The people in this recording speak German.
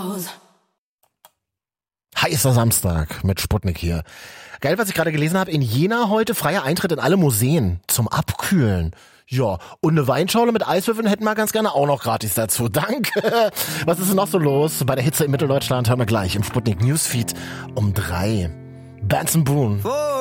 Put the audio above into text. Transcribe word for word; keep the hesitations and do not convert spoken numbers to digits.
Heißer Samstag mit Sputnik hier. Geil, was ich gerade gelesen habe. In Jena heute freier Eintritt in alle Museen zum Abkühlen. Ja, und eine Weinschorle mit Eiswürfeln hätten wir ganz gerne auch noch gratis dazu. Danke. Was ist denn noch so los? Bei der Hitze in Mitteldeutschland hören wir gleich im Sputnik Newsfeed um drei. Benson Boone.